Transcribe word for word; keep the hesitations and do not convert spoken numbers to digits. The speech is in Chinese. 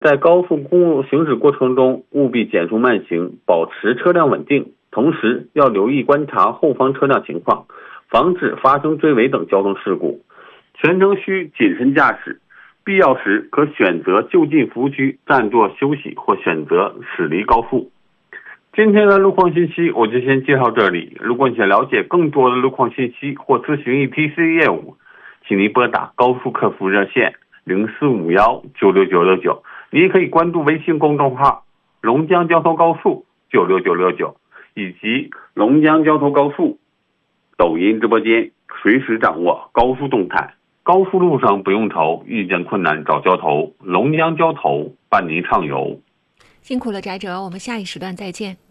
在高速公路行驶过程中，务必减速慢行，保持车辆稳定，同时要留意观察后方车辆情况，防止发生追尾等交通事故。全程需谨慎驾驶，必要时可选择就近服务区暂作休息，或选择驶离高速。今天的路况信息我就先介绍这里，如果你想了解更多的路况信息或咨询 E T C 业务，请您拨打高速客服热线零四五幺九六九六九，你也可以关注微信公众号龙江交通高速九六九六九以及龙江交通高速抖音直播间，随时掌握高速动态。高速路上不用愁，遇见困难找交头，龙江交投伴您畅游。 辛苦了翟哲，我们下一时段再见。